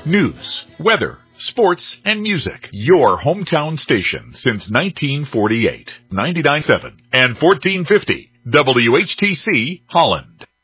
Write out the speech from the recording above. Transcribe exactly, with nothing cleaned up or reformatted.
News, weather, sports, and music. Your hometown station since nineteen forty-eight. ninety-nine point seven and fourteen fifty W H T C Holland.